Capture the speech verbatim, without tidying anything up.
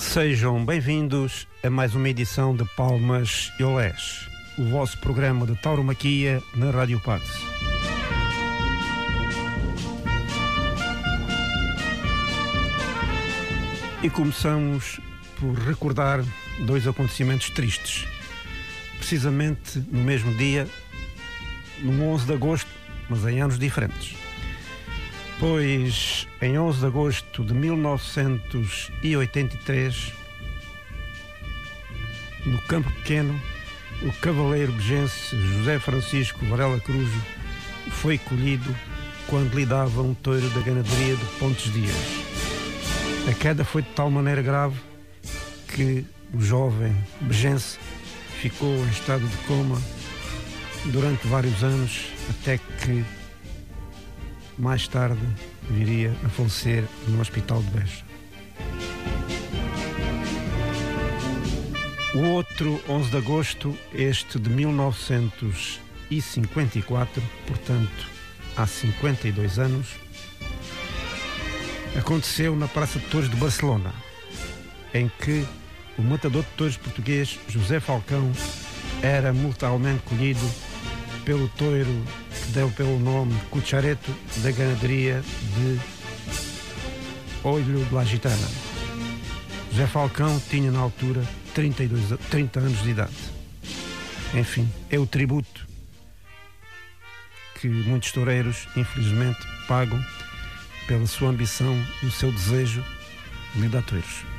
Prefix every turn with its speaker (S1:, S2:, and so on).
S1: Sejam bem-vindos a mais uma edição de Palmas e Olés, o vosso programa de tauromaquia na Rádio Pax. E começamos por recordar dois acontecimentos tristes. Precisamente no mesmo dia, no onze de agosto, mas em anos diferentes. Pois, em onze de agosto de mil novecentos e oitenta e três, no Campo Pequeno, o cavaleiro begense José Francisco Varela Cruz foi colhido quando lidava um touro da ganaderia de Pontes Dias. A queda foi de tal maneira grave que o jovem begense ficou em estado de coma durante vários anos, até que mais tarde viria a falecer no Hospital de Beja. O outro onze de agosto, este de mil novecentos e cinquenta e quatro, portanto há cinquenta e dois anos, aconteceu na Praça de Touros de Barcelona, em que o matador de touros português José Falcão era mortalmente colhido pelo touro que deu pelo nome Cuchareto da ganaderia de Olho de la Gitana. José Falcão tinha na altura trinta e dois, trinta anos de idade. Enfim, é o tributo que muitos toureiros, infelizmente, pagam pela sua ambição e o seu desejo de lidar touros.